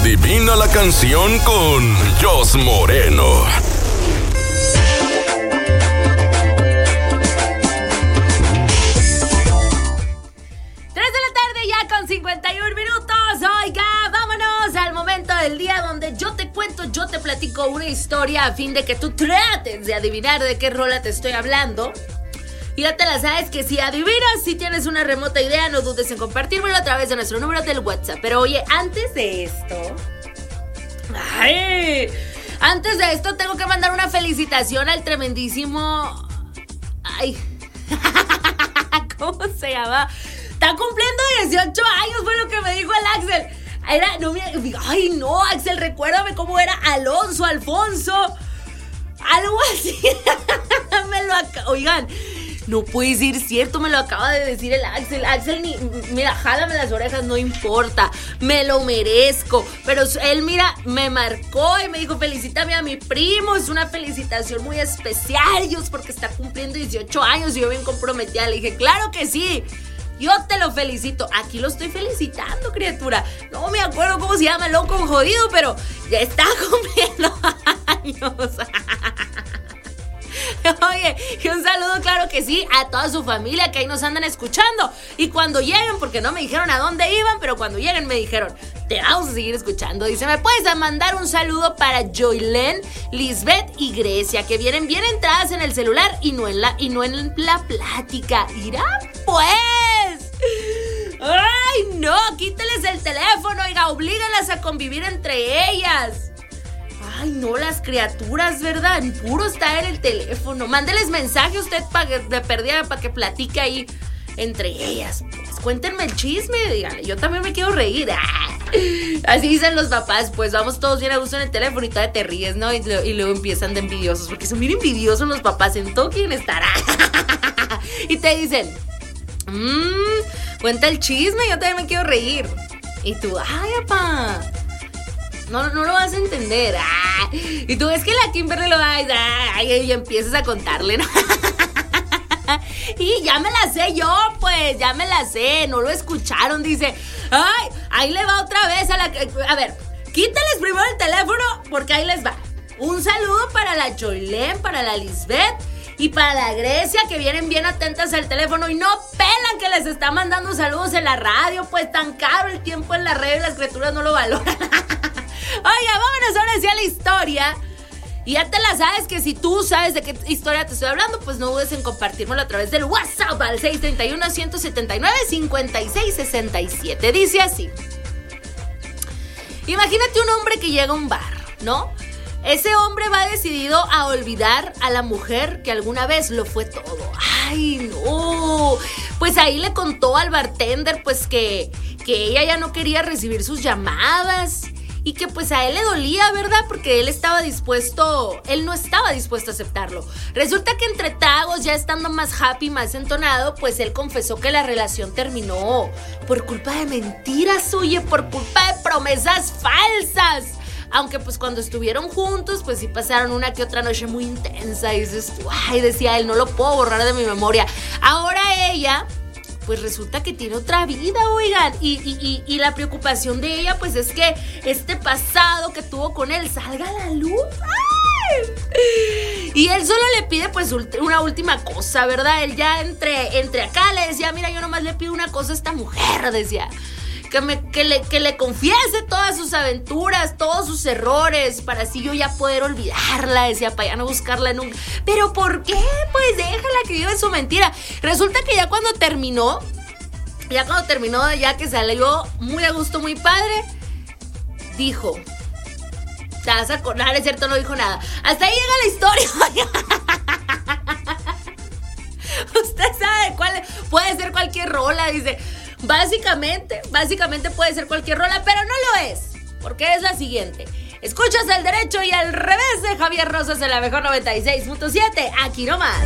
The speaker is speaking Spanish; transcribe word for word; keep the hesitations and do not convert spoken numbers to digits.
Adivina la canción con Jos Moreno. cincuenta y un minutos, oiga, vámonos al momento del día donde yo te cuento, yo te platico una historia a fin de que tú trates de adivinar de qué rola te estoy hablando. Y ya te la sabes que si adivinas, si tienes una remota idea, no dudes en compartírmelo a través de nuestro número del WhatsApp. Pero oye, antes de esto, ay, antes de esto tengo que mandar una felicitación al tremendísimo, ay, ¿cómo se llama? Está cumpliendo dieciocho años, fue lo que me dijo el Axel. Era, no, ay, no, Axel, recuérdame cómo era Alonso, Alfonso. Algo así. Me lo acaba. Oigan, no puede ser cierto, me lo acaba de decir el Axel. Axel, ni, mira, jálame las orejas, no importa. Me lo merezco. Pero él, mira, me marcó y me dijo, felicítame a mi primo. Es una felicitación muy especial, Dios, porque está cumpliendo dieciocho años y yo bien comprometida. Le dije, claro que sí. Yo te lo felicito. Aquí lo estoy felicitando, criatura. No me acuerdo cómo se llama el loco jodido, pero ya está cumpliendo años. Oye, y un saludo, claro que sí, a toda su familia que ahí nos andan escuchando. Y cuando lleguen, porque no me dijeron a dónde iban, pero cuando lleguen me dijeron, te vamos a seguir escuchando. Dice, ¿me puedes mandar un saludo para Joylén, Lisbeth y Grecia, que vienen bien entradas en el celular y no en la, y no en la plática? Irá pues. ¡Ay, no! Quíteles el teléfono, oiga, oblígalas a convivir entre ellas. Ay, no, las criaturas, ¿verdad? Puro está en el teléfono. Mándeles mensaje usted para de perdida para que platique ahí entre ellas. Pues cuéntenme el chisme, díganle, yo también me quiero reír. ¡Ah! Así dicen los papás, pues vamos todos bien a gusto en el teléfono y todavía te ríes, ¿no? Y, y luego empiezan de envidiosos, porque son bien envidiosos los papás, en todo quién estará. Y te dicen, mmm, cuenta el chisme, yo también me quiero reír. Y tú, ay, papá, no, no lo vas a entender. Ah. Y tú ves que la Kimberly lo va a y, y empiezas a contarle, ¿no? Y ya me la sé yo, pues, ya me la sé. No lo escucharon, dice. Ay, ahí le va otra vez a la... A ver, quítales primero el teléfono porque ahí les va. Un saludo para la Joylén, para la Lisbeth y para la Grecia, que vienen bien atentas al teléfono y no pelan que les está mandando saludos en la radio. Pues tan caro el tiempo en la red, las criaturas no lo valoran. Oye, vámonos ahora hacia la historia. Y ya te la sabes que si tú sabes de qué historia te estoy hablando, pues no dudes en compartírmelo a través del WhatsApp al seis tres uno, uno siete nueve, cinco seis seis siete. Dice así. Imagínate un hombre que llega a un bar, ¿no? Ese hombre va decidido a olvidar a la mujer que alguna vez lo fue todo. ¡Ay, no! Pues ahí le contó al bartender pues que, que ella ya no quería recibir sus llamadas. Y que pues a él le dolía, ¿verdad? Porque él estaba dispuesto, él no estaba dispuesto a aceptarlo. Resulta que entre tragos, ya estando más happy, más entonado, pues él confesó que la relación terminó por culpa de mentiras, oye, por culpa de promesas falsas. Aunque pues cuando estuvieron juntos, pues sí pasaron una que otra noche muy intensa. Y dices, ay, decía él, no lo puedo borrar de mi memoria. Ahora ella... pues resulta que tiene otra vida, oigan, y, y, y, y la preocupación de ella, pues es que este pasado que tuvo con él salga a la luz. ¡Ay! Y él solo le pide pues una última cosa, ¿verdad? Él ya entre, entre acá le decía, mira, yo nomás le pido una cosa a esta mujer, decía, que, me, que, le, que le confiese todas sus aventuras, todos sus errores, para así yo ya poder olvidarla, decía, para ya no buscarla nunca. ¿Pero por qué? Pues déjala que viva en su mentira. Resulta que ya cuando terminó, ya cuando terminó, ya que salió muy a gusto, muy padre, dijo, te vas a acordar, es cierto, no dijo nada. Hasta ahí llega la historia. Usted sabe cuál puede ser cualquier rola, dice. Básicamente, básicamente puede ser cualquier rola, pero no lo es, porque es la siguiente. Escuchas el derecho y al revés de Javier Rosas en la mejor noventa y seis punto siete, aquí nomás.